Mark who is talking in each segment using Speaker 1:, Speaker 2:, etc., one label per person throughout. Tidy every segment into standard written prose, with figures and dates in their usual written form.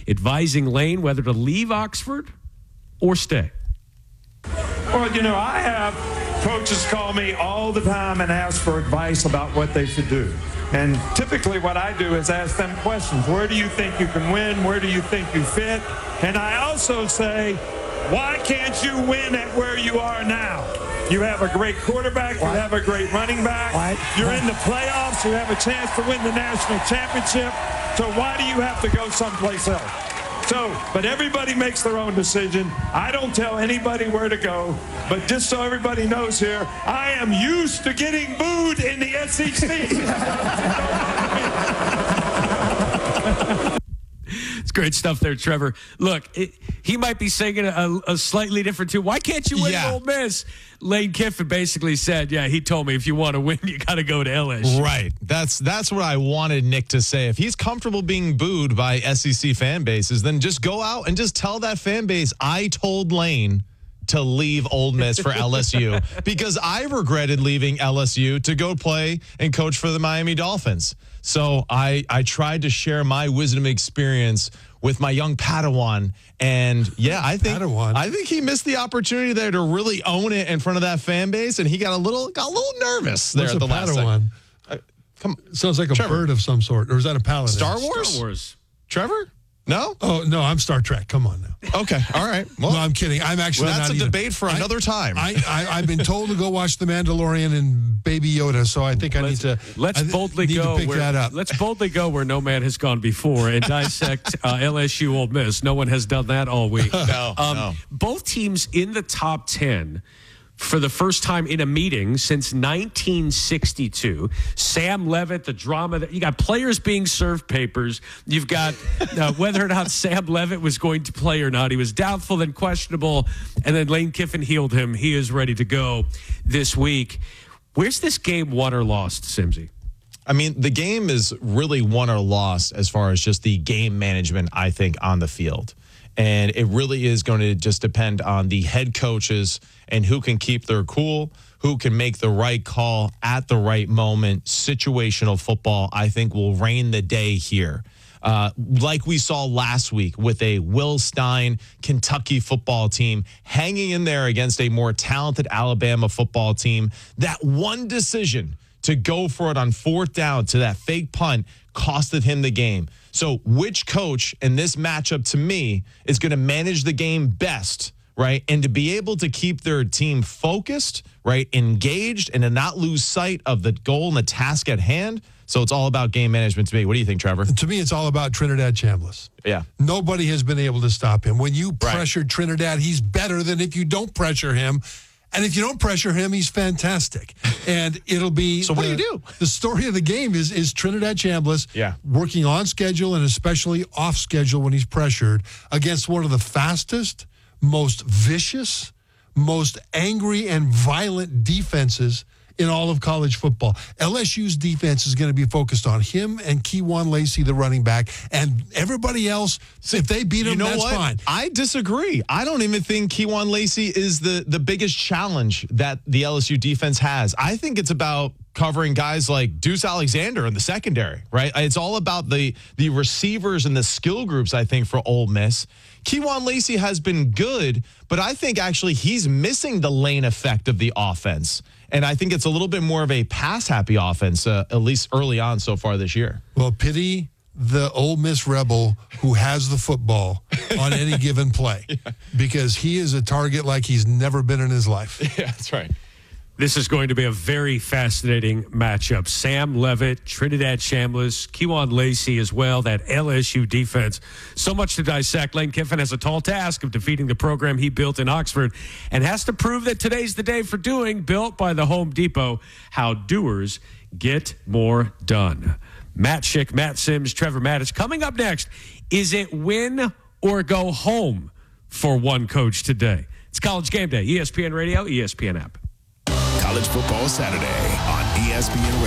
Speaker 1: advising Lane whether to leave Oxford or stay.
Speaker 2: Well, I have coaches call me all the time and ask for advice about what they should do. And typically what I do is ask them questions. Where do you think you can win? Where do you think you fit? And I also say, why can't you win at where you are now? You have a great quarterback. You have a great running back. You're in the playoffs. You have a chance to win the national championship. So why do you have to go someplace else? But everybody makes their own decision. I don't tell anybody where to go. But just so everybody knows here, I am used to getting booed in the SEC.
Speaker 1: It's great stuff there, Trevor. Look, he might be singing a slightly different tune. Why can't you win Ole Miss? Lane Kiffin basically said, he told me if you want to win, you got to go to LSU.
Speaker 3: Right. That's what I wanted Nick to say. If he's comfortable being booed by SEC fan bases, then just go out and just tell that fan base, I told Lane to leave Ole Miss for LSU because I regretted leaving LSU to go play and coach for the Miami Dolphins. So I tried to share my wisdom experience with my young Padawan. And I think he missed the opportunity there to really own it in front of that fan base, and he got a little nervous there at the last second.
Speaker 4: Sounds like a bird of some sort, or is that a paladin?
Speaker 3: Star Wars?
Speaker 1: Star Wars.
Speaker 3: Trevor? No?
Speaker 4: Oh, no, I'm Star Trek. Come on now.
Speaker 3: Okay, all right. Well,
Speaker 4: no, I'm kidding. I'm actually
Speaker 3: that's
Speaker 4: not
Speaker 3: a debate for another time.
Speaker 4: I've been told to go watch The Mandalorian and Baby Yoda, so I think I need to pick that up.
Speaker 1: Let's boldly go where no man has gone before and dissect LSU Ole Miss. No one has done that all week.
Speaker 3: No.
Speaker 1: Both teams in the top 10 for the first time in a meeting since 1962. Sam Levitt, the drama that you got players being served papers. You've got whether or not Sam Levitt was going to play or not. He was doubtful, then questionable, and then Lane Kiffin healed him. He is ready to go this week. Where's this game won or lost, Simsy?
Speaker 3: I mean, the game is really won or lost as far as just the game management, I think, on the field. And it really is going to just depend on the head coaches and who can keep their cool, who can make the right call at the right moment. Situational football, I think, will reign the day here. Like we saw last week with a Will Stein Kentucky football team hanging in there against a more talented Alabama football team. That one decision to go for it on fourth down to that fake punt costed him the game. So which coach in this matchup to me is going to manage the game best, right? And to be able to keep their team focused, right? Engaged and to not lose sight of the goal and the task at hand. So it's all about game management to me. What do you think, Trevor?
Speaker 4: To me, it's all about Trinidad Chambliss.
Speaker 3: Yeah.
Speaker 4: Nobody has been able to stop him. When you pressure Trinidad, he's better than if you don't pressure him. And if you don't pressure him, he's fantastic. And it'll be...
Speaker 3: So what do you do?
Speaker 4: The story of the game is Trinidad Chambliss working on schedule and especially off schedule when he's pressured against one of the fastest, most vicious, most angry and violent defenses in all of college football. LSU's defense is going to be focused on him and Kejuan Lacey, the running back, and everybody else. If they beat him, that's fine.
Speaker 3: I disagree. I don't even think Kejuan Lacey is the biggest challenge that the LSU defense has. I think it's about covering guys like Deuce Alexander in the secondary, right? It's all about the receivers and the skill groups, I think, for Ole Miss. Kejuan Lacey has been good, but I think actually he's missing the lane effect of the offense. And I think it's a little bit more of a pass-happy offense, at least early on so far this year.
Speaker 4: Well, pity the Ole Miss Rebel who has the football on any given play because he is a target like he's never been in his life.
Speaker 3: Yeah, that's right.
Speaker 1: This is going to be a very fascinating matchup. Sam Levitt, Trinidad Chambliss, Kejuan Lacey as well, that LSU defense. So much to dissect. Lane Kiffin has a tall task of defeating the program he built in Oxford and has to prove that today's the day for doing, built by the Home Depot, how doers get more done. Matt Schick, Matt Sims, Trevor Matich. Coming up next, is it win or go home for one coach today? It's College Game Day, ESPN Radio, ESPN app.
Speaker 5: College Football Saturday on ESPN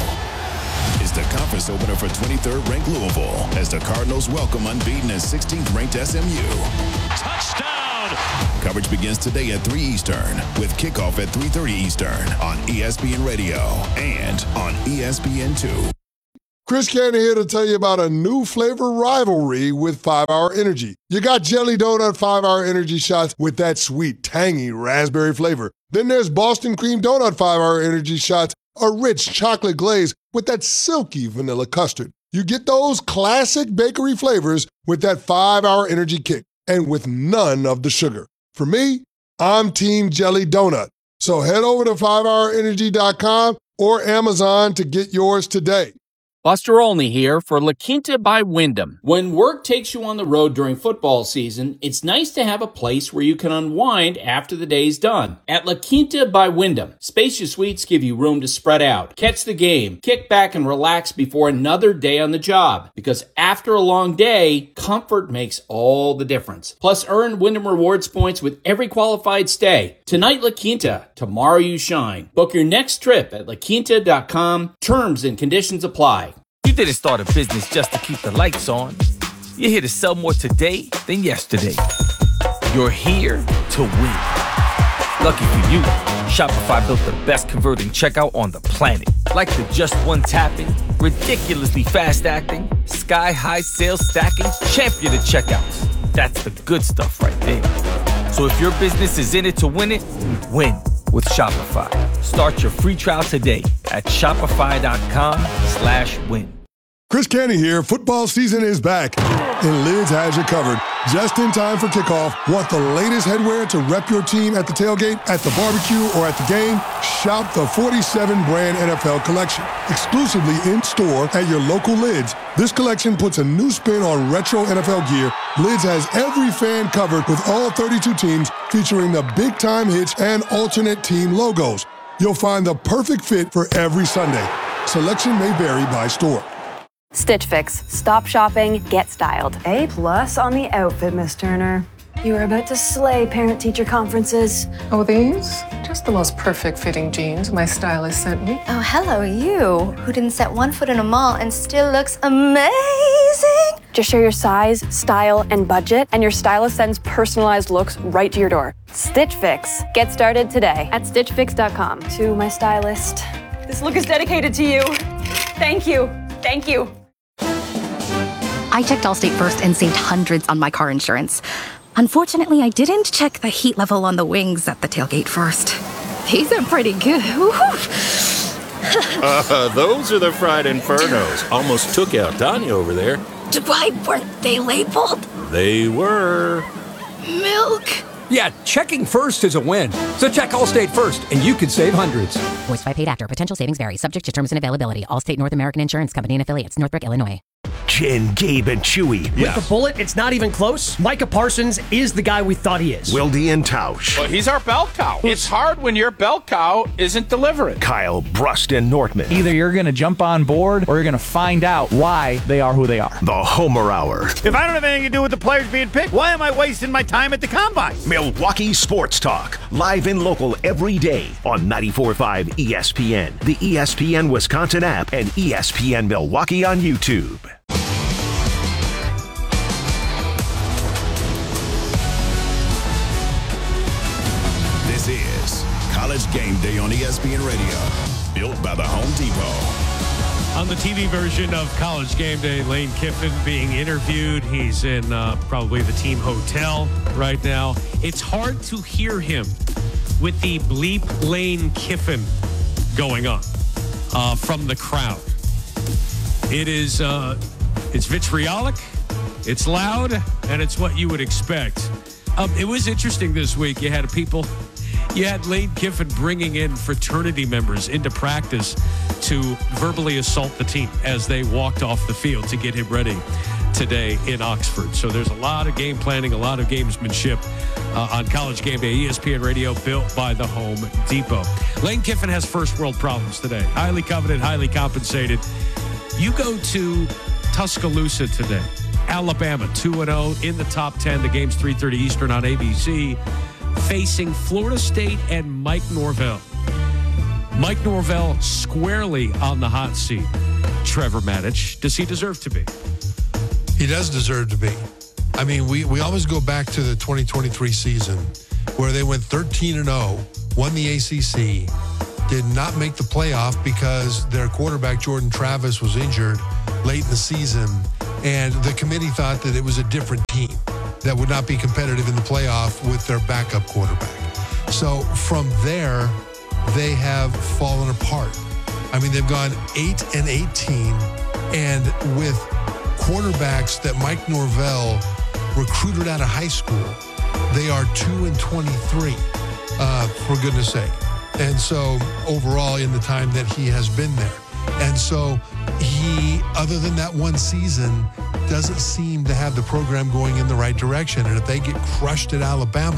Speaker 5: Radio is the conference opener for 23rd ranked Louisville as the Cardinals welcome unbeaten and 16th ranked SMU.
Speaker 6: Touchdown!
Speaker 5: Coverage begins today at 3 Eastern with kickoff at 3:30 Eastern on ESPN Radio and on ESPN2.
Speaker 7: Chris Cannon here to tell you about a new flavor rivalry with 5-Hour Energy. You got Jelly Donut 5-Hour Energy shots with that sweet, tangy raspberry flavor. Then there's Boston Cream Donut 5-Hour Energy shots, a rich chocolate glaze with that silky vanilla custard. You get those classic bakery flavors with that 5-Hour Energy kick and with none of the sugar. For me, I'm Team Jelly Donut. So head over to 5hourenergy.com or Amazon to get yours today.
Speaker 8: Buster Olney here for La Quinta by Wyndham. When work takes you on the road during football season, it's nice to have a place where you can unwind after the day's done. At La Quinta by Wyndham, spacious suites give you room to spread out, catch the game, kick back and relax before another day on the job. Because after a long day, comfort makes all the difference. Plus, earn Wyndham Rewards points with every qualified stay. Tonight, La Quinta. Tomorrow, you shine. Book your next trip at laquinta.com. Terms and conditions apply.
Speaker 9: You didn't start a business just to keep the lights on. You're here to sell more today than yesterday. You're here to win. Lucky for you, Shopify built the best converting checkout on the planet. Like the just one tapping, ridiculously fast acting, sky-high sales stacking, champion of checkouts. That's the good stuff right there. So if your business is in it to win it, win with Shopify. Start your free trial today at shopify.com/win.
Speaker 7: Chris Cannon here. Football season is back, and Lids has you covered. Just in time for kickoff. Want the latest headwear to rep your team at the tailgate, at the barbecue, or at the game? Shop the 47-brand NFL collection, exclusively in-store at your local Lids. This collection puts a new spin on retro NFL gear. Lids has every fan covered with all 32 teams, featuring the big-time hits and alternate team logos. You'll find the perfect fit for every Sunday. Selection may vary by store.
Speaker 10: Stitch Fix. Stop shopping, get styled.
Speaker 11: A+ on the outfit, Miss Turner. You are about to slay parent-teacher conferences.
Speaker 12: Oh, these? Just the most perfect fitting jeans my stylist sent me.
Speaker 13: Oh, hello, you, who didn't set one foot in a mall and still looks amazing.
Speaker 10: Just share your size, style, and budget, and your stylist sends personalized looks right to your door. Stitch Fix. Get started today at stitchfix.com.
Speaker 11: To my stylist.
Speaker 10: This look is dedicated to you. Thank you. Thank you.
Speaker 14: I checked Allstate first and saved hundreds on my car insurance. Unfortunately, I didn't check the heat level on the wings at the tailgate first. These are pretty good.
Speaker 15: Those are the fried infernos. Almost took out Tanya over there.
Speaker 14: Why weren't they labeled?
Speaker 15: They were.
Speaker 14: Milk.
Speaker 16: Yeah, checking first is a win. So check Allstate first, and you could save hundreds.
Speaker 17: Voiced by paid actor. Potential savings vary. Subject to terms and availability. Allstate North American Insurance Company and affiliates. Northbrook, Illinois.
Speaker 18: Jen, Gabe, and Chewy.
Speaker 19: With the bullet, it's not even close. Micah Parsons is the guy we thought he is.
Speaker 18: Wildy and Tausch.
Speaker 20: Well, he's our bell cow. It's hard when your bell cow isn't delivering.
Speaker 18: Kyle, Brust, and Nortman.
Speaker 21: Either you're going to jump on board or you're going to find out why they are who they are.
Speaker 18: The Homer Hour.
Speaker 22: If I don't have anything to do with the players being picked, why am I wasting my time at the Combine?
Speaker 18: Milwaukee Sports Talk. Live and local every day on 94.5 ESPN, the ESPN Wisconsin app, and ESPN Milwaukee on YouTube.
Speaker 5: This is College Game Day on ESPN Radio, built by the Home Depot.
Speaker 1: On the TV version of College Game Day, Lane Kiffin being interviewed. He's in probably the team hotel right now. It's hard to hear him with the bleep Lane Kiffin going on from the crowd. It is it's vitriolic, it's loud, and it's what you would expect. It was interesting this week. You had Lane Kiffin bringing in fraternity members into practice to verbally assault the team as they walked off the field to get him ready today in Oxford. So there's a lot of game planning, a lot of gamesmanship on College Game Day. ESPN Radio, built by the Home Depot. Lane Kiffin has first world problems today. Highly coveted, highly compensated. You go to Tuscaloosa today. Alabama 2-0 in the top 10. The game's 3:30 Eastern on ABC. Facing Florida State and Mike Norvell. Mike Norvell squarely on the hot seat. Trevor Matich, does he deserve to be?
Speaker 4: He does deserve to be. I mean, we always go back to the 2023 season where they went 13-0, won the ACC, did not make the playoff because their quarterback, Jordan Travis, was injured late in the season. And the committee thought that it was a different team that would not be competitive in the playoff with their backup quarterback. So from there, they have fallen apart. I mean, they've gone 8-18, and with quarterbacks that Mike Norvell recruited out of high school, they are 2-23, for goodness sake. And so overall in the time that he has been there. And so he, other than that one season, doesn't seem to have the program going in the right direction. And if they get crushed at Alabama,